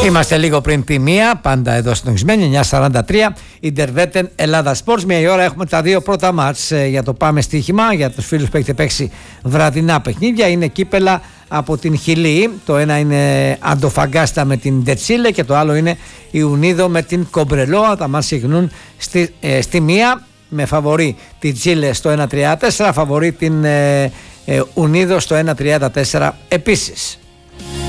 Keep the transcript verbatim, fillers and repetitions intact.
Είμαστε λίγο πριν τη μία, πάντα εδώ συντονισμένοι, εννιά σαράντα τρία, Ιντερβέτεν Ελλάδα Sports. Μια η ώρα έχουμε τα δύο πρώτα μάτς για το πάμε στοίχημα, για τους φίλους που έχετε παίξει βραδινά παιχνίδια. Είναι κύπελα από την Χιλή. Το ένα είναι Αντοφαγκάστα με την Ντετσίλε και το άλλο είναι η Ουνίδο με την Κομπρελόα. Τα μάτς συγκινούν στη, ε, στη μία με φαβορί την Τσίλε στο ένα τριάντα τέσσερα, φαβορί την ε, ε, Ουνίδο στο ένα τριάντα τέσσερα επίσης.